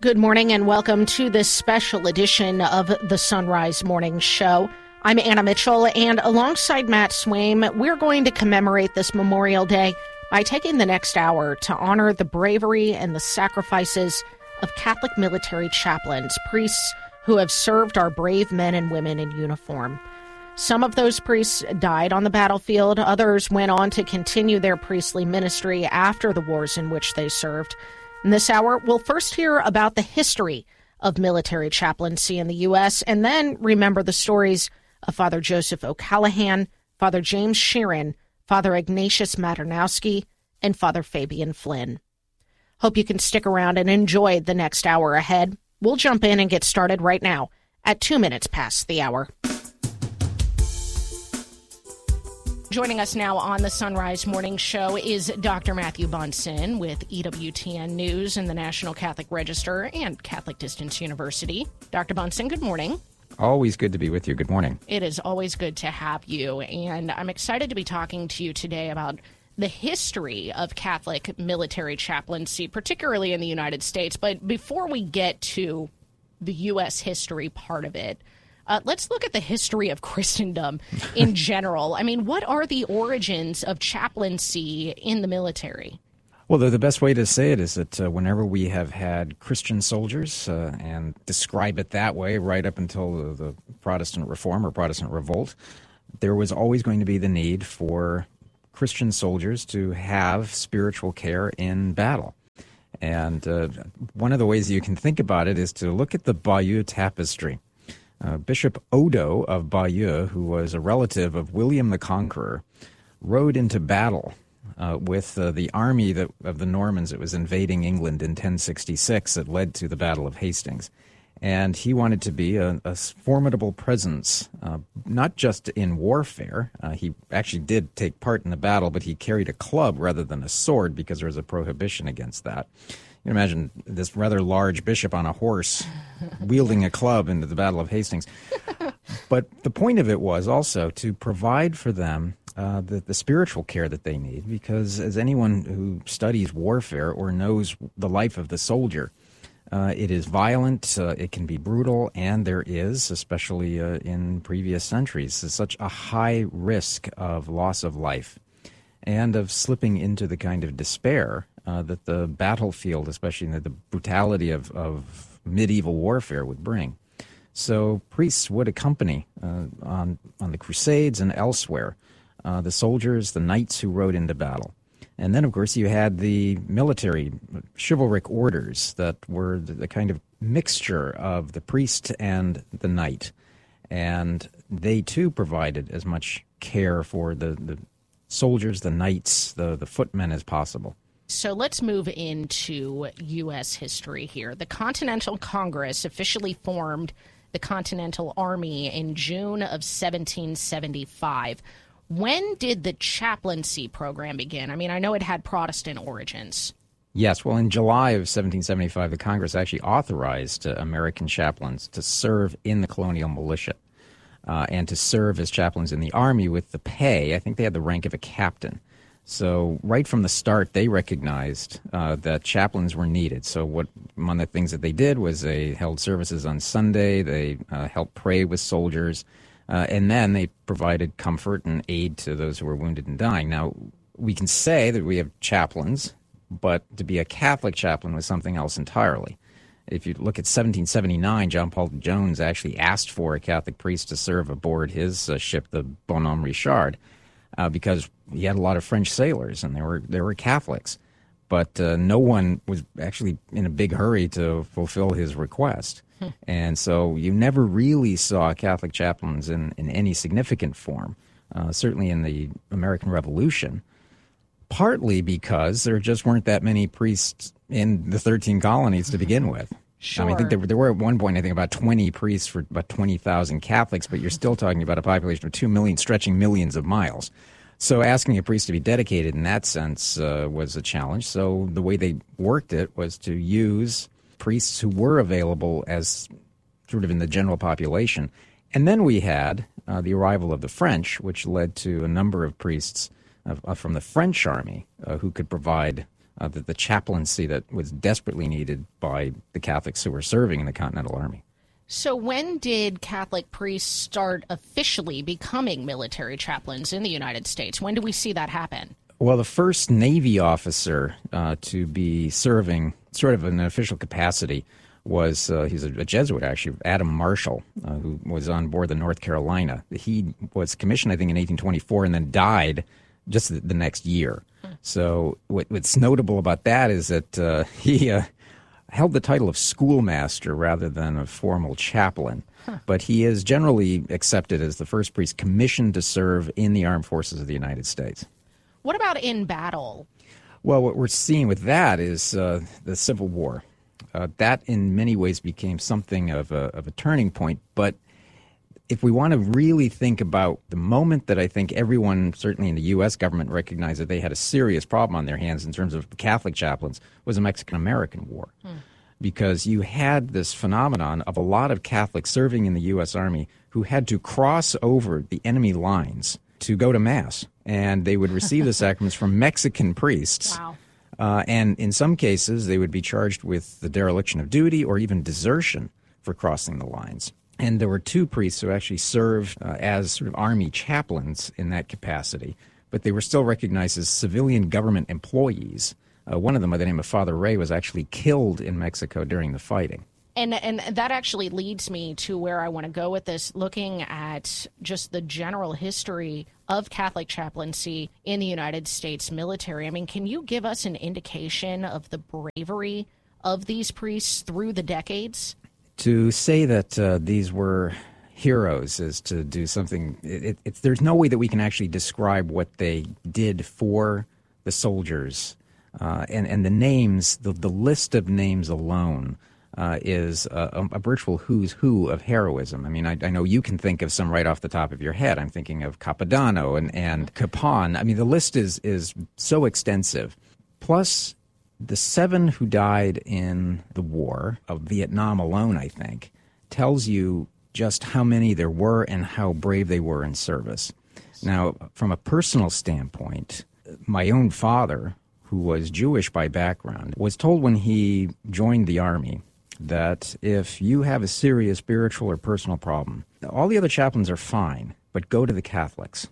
Good morning and welcome to this special edition of the Sunrise Morning Show. I'm Anna Mitchell, and alongside Matt Swaim, we're going to commemorate this Memorial Day by taking the next hour to honor the bravery and the sacrifices of Catholic military chaplains, priests who have served our brave men and women in uniform. Some of those priests died on the battlefield. Others went on to continue their priestly ministry after the wars in which they served. In this hour, we'll first hear about the history of military chaplaincy in the U.S. and then remember the stories of Father Joseph O'Callaghan, Father James Sheeran, Father Ignatius Maternowski, and Father Fabian Flynn. Hope you can stick around and enjoy the next hour ahead. We'll jump in and get started right now at 2 minutes past the hour. Joining us now on the Sunrise Morning Show is Dr. Matthew Bunson with EWTN News and the National Catholic Register and Catholic Distance University. Dr. Bunson, good morning. Always good to be with you. Good morning. It is always good to have you, and I'm excited to be talking to you today about the history of Catholic military chaplaincy, particularly in the United States. But before we get to the U.S. history part of it, let's look at the history of Christendom in general. I mean, what are the origins of chaplaincy in the military? Well, the best way to say it is that whenever we have had Christian soldiers, and describe it that way right up until the Protestant Reform or Protestant Revolt, there was always going to be the need for Christian soldiers to have spiritual care in battle. And one of the ways you can think about it is to look at the Bayeux Tapestry. Bishop Odo of Bayeux, who was a relative of William the Conqueror, rode into battle with the army of the Normans that was invading England in 1066 that led to the Battle of Hastings. And he wanted to be a formidable presence, not just in warfare. He actually did take part in the battle, but he carried a club rather than a sword because there was a prohibition against that. You can imagine this rather large bishop on a horse wielding a club into the Battle of Hastings. But the point of it was also to provide for them the spiritual care that they need, because as anyone who studies warfare or knows the life of the soldier, it is violent, it can be brutal, and there is, especially in previous centuries, such a high risk of loss of life and of slipping into the kind of despair that the battlefield, especially the brutality of medieval warfare, would bring. So priests would accompany on the Crusades and elsewhere the soldiers, the knights who rode into battle. And then, of course, you had the military chivalric orders that were the kind of mixture of the priest and the knight. And they, too, provided as much care for the soldiers, the knights, the footmen as possible. So let's move into U.S. history here. The Continental Congress officially formed the Continental Army in June of 1775. When did the chaplaincy program begin? I mean, I know it had Protestant origins. Yes, well, in July of 1775, the Congress actually authorized American chaplains to serve in the colonial militia and to serve as chaplains in the Army with the pay. I think they had the rank of a captain. So right from the start, they recognized that chaplains were needed. So one of the things that they did was they held services on Sunday. They helped pray with soldiers. And then they provided comfort and aid to those who were wounded and dying. Now, we can say that we have chaplains, but to be a Catholic chaplain was something else entirely. If you look at 1779, John Paul Jones actually asked for a Catholic priest to serve aboard his ship, the Bonhomme Richard, because he had a lot of French sailors, and they were Catholics. But no one was actually in a big hurry to fulfill his request. And so you never really saw Catholic chaplains in any significant form, certainly in the American Revolution, partly because there just weren't that many priests in the 13 colonies to begin with. Sure. I mean, I think there were at one point, I think, about 20 priests for about 20,000 Catholics, but you're still talking about a population of 2 million stretching millions of miles. So asking a priest to be dedicated in that sense was a challenge. So the way they worked it was to use priests who were available as sort of in the general population. And then we had the arrival of the French, which led to a number of priests from the French army who could provide the chaplaincy that was desperately needed by the Catholics who were serving in the Continental Army. So when did Catholic priests start officially becoming military chaplains in the United States? When do we see that happen? Well, the first Navy officer to be serving sort of in an official capacity was, he's a Jesuit actually, Adam Marshall, who was on board the North Carolina. He was commissioned, I think, in 1824 and then died just the next year. So what's notable about that is that he held the title of schoolmaster rather than a formal chaplain. But he is generally accepted as the first priest commissioned to serve in the armed forces of the United States. What about in battle? Well, what we're seeing with that is the Civil War. That in many ways became something of a turning point. But if we want to really think about the moment that I think everyone, certainly in the U.S. government, recognized that they had a serious problem on their hands in terms of Catholic chaplains, was the Mexican-American War. Because you had this phenomenon of a lot of Catholics serving in the U.S. Army who had to cross over the enemy lines to go to Mass. And they would receive the sacraments from Mexican priests. Wow. And in some cases, they would be charged with the dereliction of duty or even desertion for crossing the lines. And there were two priests who actually served as sort of army chaplains in that capacity, but they were still recognized as civilian government employees. One of them, by the name of Father Ray, was actually killed in Mexico during the fighting. And that actually leads me to where I want to go with this, looking at just the general history of Catholic chaplaincy in the United States military. I mean, can you give us an indication of the bravery of these priests through the decades? To say that these were heroes is to do something. There's no way that we can actually describe what they did for the soldiers. And the names, the list of names alone is a virtual who's who of heroism. I mean, I know you can think of some right off the top of your head. I'm thinking of Capodanno and Capon. I mean, the list is so extensive. Plus, the 7 who died in the war of Vietnam alone, I think, tells you just how many there were and how brave they were in service. Now, from a personal standpoint, my own father, who was Jewish by background, was told when he joined the Army that if you have a serious spiritual or personal problem, all the other chaplains are fine, but go to the Catholics.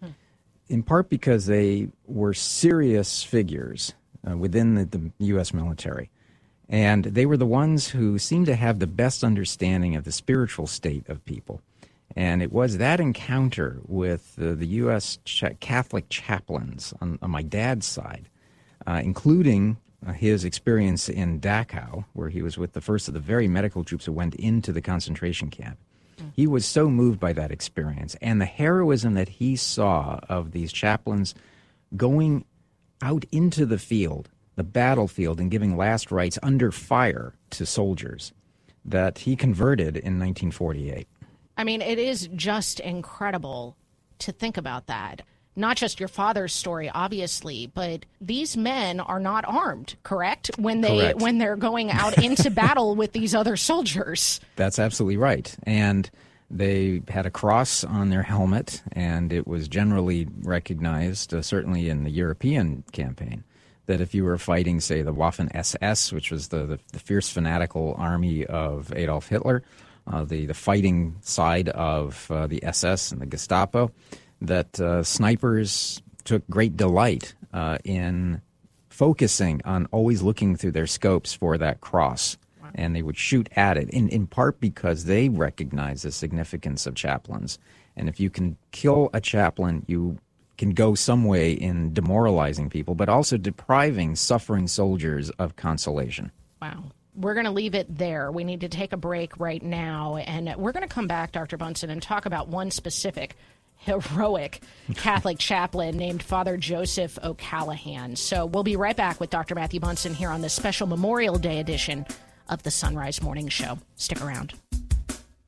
In part because they were serious figures within the U.S. military. And they were the ones who seemed to have the best understanding of the spiritual state of people. And it was that encounter with the U.S. Catholic chaplains on my dad's side, including his experience in Dachau, where he was with the first of the very medical troops who went into the concentration camp. He was so moved by that experience and the heroism that he saw of these chaplains going out into the field, the battlefield, and giving last rites under fire to soldiers, that he converted in 1948. I mean, it is just incredible to think about that. Not just your father's story, obviously, but these men are not armed, correct? When they're going out into battle with these other soldiers. That's absolutely right. And they had a cross on their helmet, and it was generally recognized, certainly in the European campaign, that if you were fighting, say, the Waffen-SS, which was the fierce fanatical army of Adolf Hitler, the fighting side of the SS and the Gestapo, that snipers took great delight in focusing on always looking through their scopes for that cross. Wow. And they would shoot at it, in part because they recognize the significance of chaplains. And if you can kill a chaplain, you can go some way in demoralizing people, but also depriving suffering soldiers of consolation. Wow. We're going to leave it there. We need to take a break right now, and we're going to come back, Dr. Bunson, and talk about one specific heroic Catholic chaplain named Father Joseph O'Callahan. So we'll be right back with Dr. Matthew Bunson here on this special Memorial Day edition of the Sunrise Morning Show. Stick around.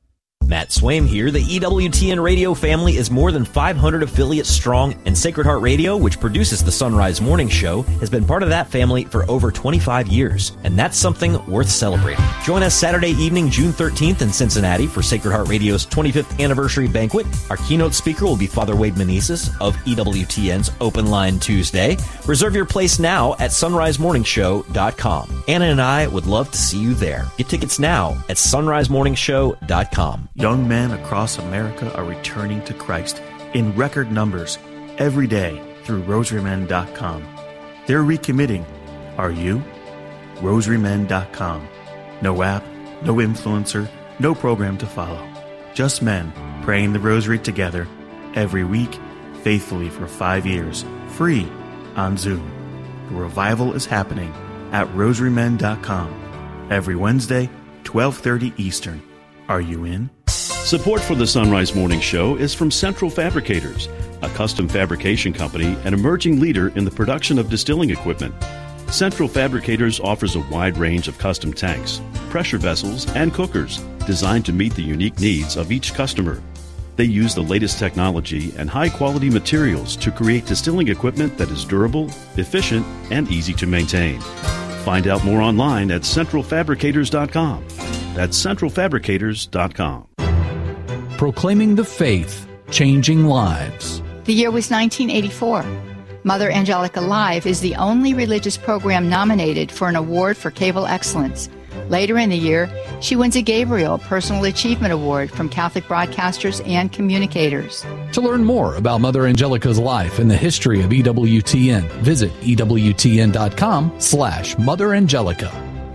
Matt Swaim here. The EWTN radio family is more than 500 affiliates strong, and Sacred Heart Radio, which produces the Sunrise Morning Show, has been part of that family for over 25 years, and that's something worth celebrating. Join us Saturday evening, June 13th in Cincinnati for Sacred Heart Radio's 25th anniversary banquet. Our keynote speaker will be Father Wade Meneses of EWTN's Open Line Tuesday. Reserve your place now at sunrisemorningshow.com. Anna and I would love to see you there. Get tickets now at sunrisemorningshow.com. Young men across America are returning to Christ in record numbers every day through rosarymen.com. They're recommitting. Are you? rosarymen.com. No app, no influencer, no program to follow. Just men praying the rosary together every week, faithfully for 5 years, free on Zoom. The revival is happening at rosarymen.com every Wednesday, 12:30 Eastern. Are you in? Support for the Sunrise Morning Show is from Central Fabricators, a custom fabrication company and emerging leader in the production of distilling equipment. Central Fabricators offers a wide range of custom tanks, pressure vessels, and cookers designed to meet the unique needs of each customer. They use the latest technology and high-quality materials to create distilling equipment that is durable, efficient, and easy to maintain. Find out more online at centralfabricators.com. That's centralfabricators.com. Proclaiming the faith, changing lives. The year was 1984. Mother Angelica Live is the only religious program nominated for an award for cable excellence. Later in the year, she wins a Gabriel Personal Achievement Award from Catholic broadcasters and communicators. To learn more about Mother Angelica's life and the history of EWTN, visit EWTN.com/Mother Angelica.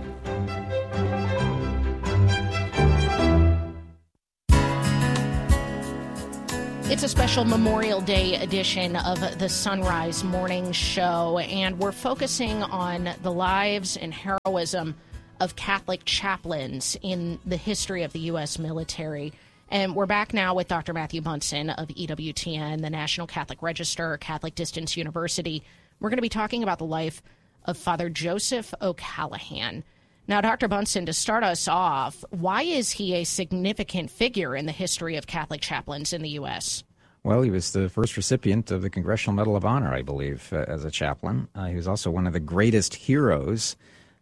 It's a special Memorial Day edition of the Sunrise Morning Show, and we're focusing on the lives and heroism of Catholic chaplains in the history of the U.S. military. And we're back now with Dr. Matthew Bunson of EWTN, the National Catholic Register, Catholic Distance University. We're going to be talking about the life of Father Joseph O'Callaghan. Now, Dr. Bunson, to start us off, why is he a significant figure in the history of Catholic chaplains in the U.S.? Well, he was the first recipient of the Congressional Medal of Honor, I believe, as a chaplain. He was also one of the greatest heroes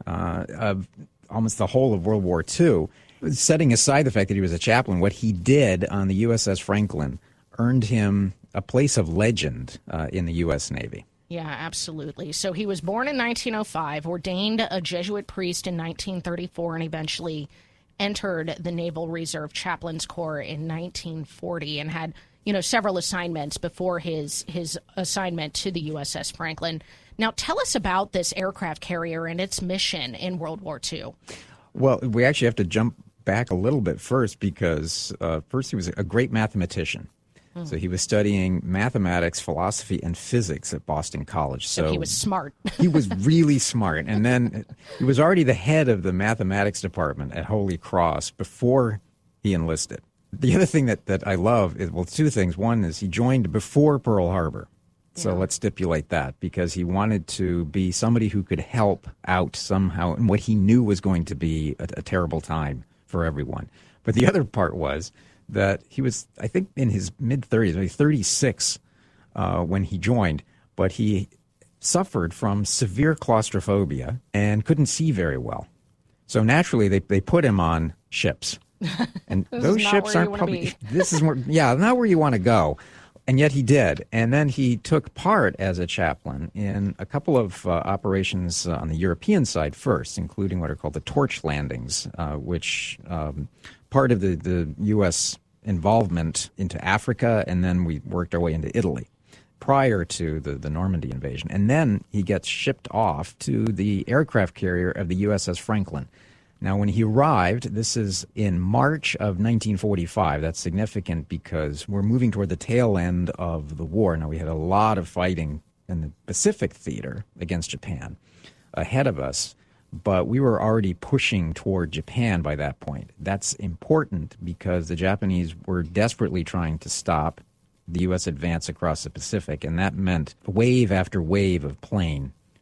of almost the whole of World War II. Setting aside the fact that he was a chaplain, what he did on the USS Franklin earned him a place of legend in the U.S. Navy. Yeah, absolutely. So he was born in 1905, ordained a Jesuit priest in 1934, and eventually entered the Naval Reserve Chaplains Corps in 1940 and had, several assignments before his assignment to the USS Franklin. Now, tell us about this aircraft carrier and its mission in World War II. Well, we actually have to jump back a little bit first because first he was a great mathematician. So he was studying mathematics, philosophy, and physics at Boston College. So he was smart. He was really smart. And then he was already the head of the mathematics department at Holy Cross before he enlisted. The other thing that I love is, well, two things. One is he joined before Pearl Harbor. So let's stipulate that, because he wanted to be somebody who could help out somehow in what he knew was going to be a terrible time for everyone. But the other part was that he was, I think, in his mid-30s, maybe 36 when he joined, but he suffered from severe claustrophobia and couldn't see very well. So naturally, they put him on ships. And those ships aren't probably, this is more, not where you want to go. And yet he did. And then he took part as a chaplain in a couple of operations on the European side first, including what are called the torch landings, which part of the U.S. involvement into Africa, and then we worked our way into Italy prior to the Normandy invasion. And then he gets shipped off to the aircraft carrier of the USS Franklin. Now, when he arrived, this is in March of 1945. That's significant because we're moving toward the tail end of the war. Now, we had a lot of fighting in the Pacific theater against Japan ahead of us, but we were already pushing toward Japan by that point. That's important because the Japanese were desperately trying to stop the U.S. advance across the Pacific, and that meant wave after wave of plane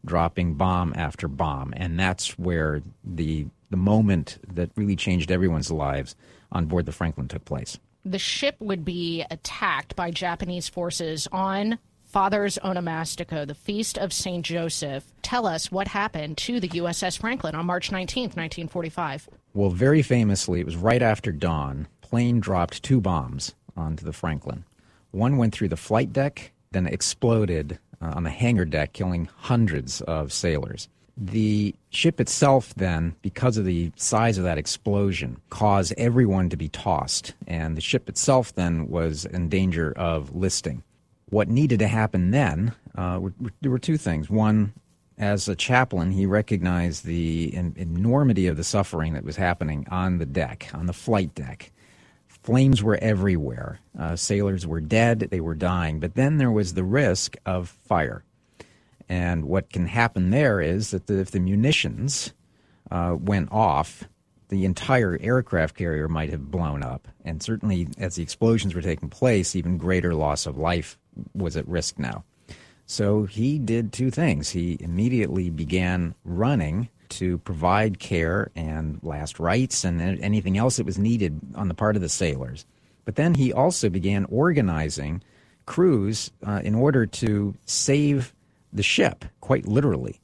dropping bomb after bomb. And that's where the moment that really changed everyone's lives on board the Franklin took place. The ship would be attacked by Japanese forces on Father's Onomastico, the Feast of St. Joseph. Tell us what happened to the USS Franklin on March 19th, 1945. Well, very famously, it was right after dawn. Plane dropped 2 bombs onto the Franklin. One went through the flight deck, then exploded on the hangar deck, killing hundreds of sailors. The ship itself then, because of the size of that explosion, caused everyone to be tossed, and the ship itself then was in danger of listing. What needed to happen then, there were 2 things. One, as a chaplain, he recognized the enormity of the suffering that was happening on the deck, on the flight deck. Flames were everywhere. Sailors were dead. They were dying. But then there was the risk of fire. And what can happen there is that if the munitions went off, the entire aircraft carrier might have blown up. And certainly as the explosions were taking place, even greater loss of life was at risk now. So he did 2 things. He immediately began running to provide care and last rites and anything else that was needed on the part of the sailors. But then he also began organizing crews in order to save the ship, quite literally.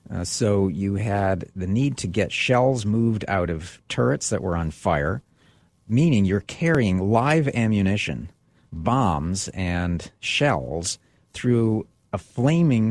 So you had the need to get shells moved out of turrets that were on fire, meaning you're carrying live ammunition, bombs, and shells through a flaming,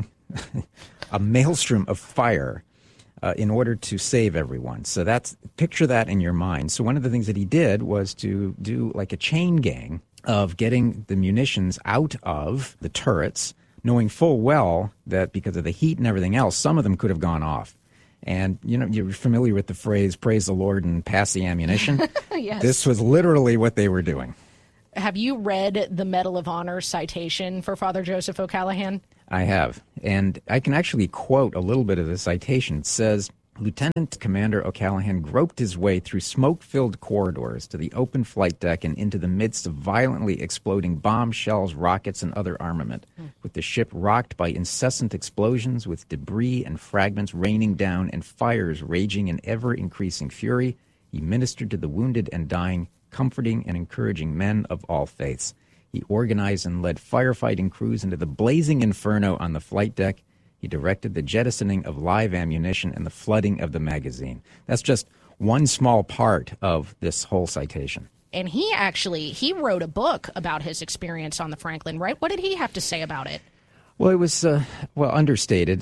a maelstrom of fire in order to save everyone. So picture that in your mind. So one of the things that he did was to do like a chain gang of getting the munitions out of the turrets, knowing full well that because of the heat and everything else, some of them could have gone off. And, you're familiar with the phrase, praise the Lord and pass the ammunition? Yes. This was literally what they were doing. Have you read the Medal of Honor citation for Father Joseph O'Callaghan? I have. And I can actually quote a little bit of the citation. It says, Lieutenant Commander O'Callaghan groped his way through smoke-filled corridors to the open flight deck and into the midst of violently exploding bombs, shells, rockets, and other armament, with the ship rocked by incessant explosions, with debris and fragments raining down and fires raging in ever-increasing fury. He ministered to the wounded and dying, comforting and encouraging men of all faiths. He organized and led firefighting crews into the blazing inferno on the flight deck. He directed the jettisoning of live ammunition and the flooding of the magazine. That's just one small part of this whole citation. And he wrote a book about his experience on the Franklin, right? What did he have to say about it? Well, it was, understated,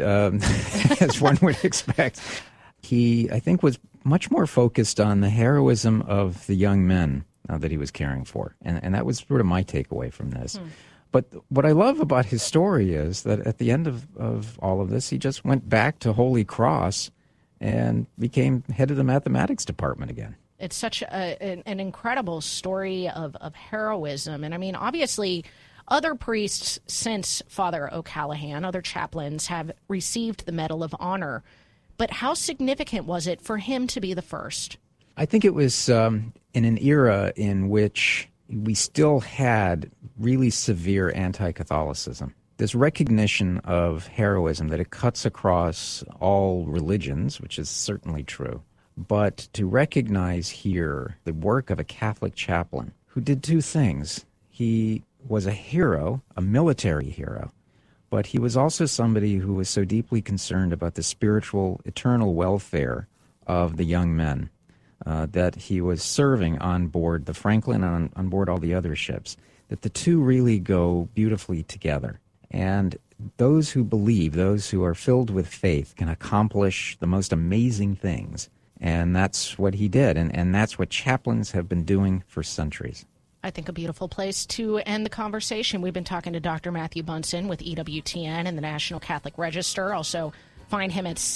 as one would expect. He, I think, was much more focused on the heroism of the young men that he was caring for. And that was sort of my takeaway from this. But what I love about his story is that at the end of all of this, he just went back to Holy Cross and became head of the mathematics department again. It's such an incredible story of heroism. And I mean, obviously, other priests since Father O'Callaghan, other chaplains, have received the Medal of Honor. But how significant was it for him to be the first? I think it was in an era in which we still had really severe anti-Catholicism. This recognition of heroism, that it cuts across all religions, which is certainly true, but to recognize here the work of a Catholic chaplain who did 2 things. He was a hero, a military hero, but he was also somebody who was so deeply concerned about the spiritual, eternal welfare of the young men. That he was serving on board the Franklin and on board all the other ships, that the 2 really go beautifully together. And those who believe, those who are filled with faith, can accomplish the most amazing things. And that's what he did, and that's what chaplains have been doing for centuries. I think a beautiful place to end the conversation. We've been talking to Dr. Matthew Bunson with EWTN and the National Catholic Register. Also, find him at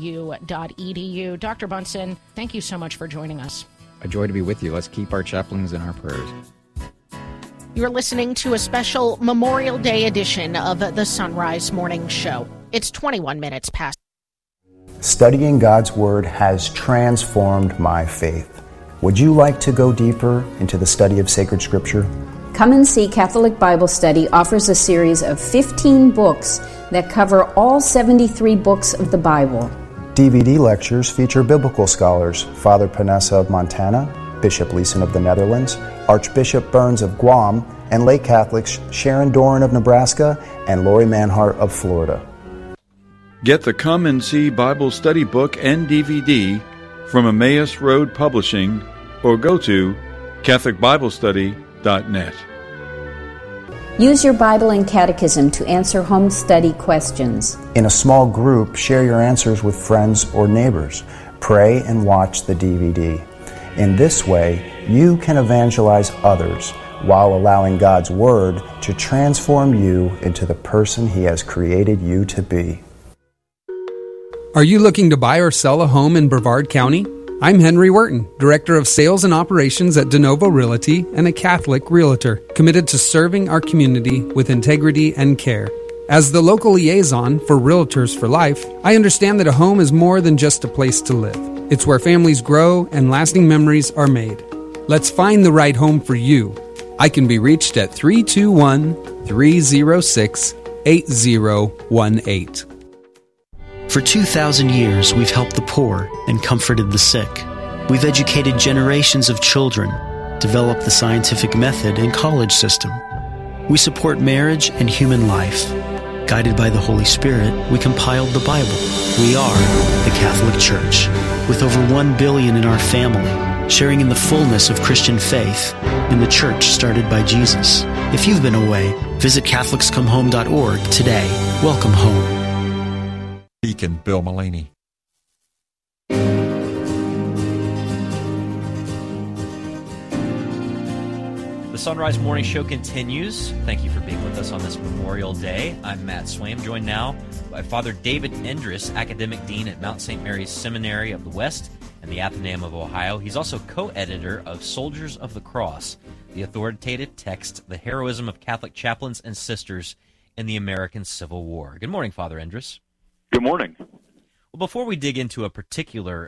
cdu.edu. Dr. Bunson, thank you so much for joining us. A joy to be with you. Let's keep our chaplains in our prayers. You're listening to a special Memorial Day edition of the Sunrise Morning Show. It's 21 minutes past. Studying God's Word has transformed my faith. Would you like to go deeper into the study of sacred Scripture? Come and See Catholic Bible Study offers a series of 15 books that cover all 73 books of the Bible. DVD lectures feature biblical scholars Father Panessa of Montana, Bishop Leeson of the Netherlands, Archbishop Burns of Guam, and lay Catholics Sharon Doran of Nebraska and Lori Manhart of Florida. Get the Come and See Bible Study Book and DVD from Emmaus Road Publishing or go to CatholicBibleStudy.net. Use your Bible and Catechism to answer home study questions. In a small group, share your answers with friends or neighbors. Pray and watch the DVD. In this way, you can evangelize others while allowing God's Word to transform you into the person He has created you to be. Are you looking to buy or sell a home in Brevard County? I'm Henry Wharton, Director of Sales and Operations at DeNovo Realty and a Catholic Realtor, committed to serving our community with integrity and care. As the local liaison for Realtors for Life, I understand that a home is more than just a place to live. It's where families grow and lasting memories are made. Let's find the right home for you. I can be reached at 321-306-8018. For 2,000 years, we've helped the poor and comforted the sick. We've educated generations of children, developed the scientific method and college system. We support marriage and human life. Guided by the Holy Spirit, we compiled the Bible. We are the Catholic Church, with over 1 billion in our family, sharing in the fullness of Christian faith in the church started by Jesus. If you've been away, visit CatholicsComeHome.org today. Welcome home. Deacon Bill Mullaney. The Sunrise Morning Show continues. Thank you for being with us on this Memorial Day. I'm Matt Swaim, joined now by Father David Endres, Academic Dean at Mount St. Mary's Seminary of the West and the Athenaeum of Ohio. He's also co-editor of Soldiers of the Cross, the authoritative text, The Heroism of Catholic Chaplains and Sisters in the American Civil War. Good morning, Father Endres. Good morning. Well, before we dig into a particular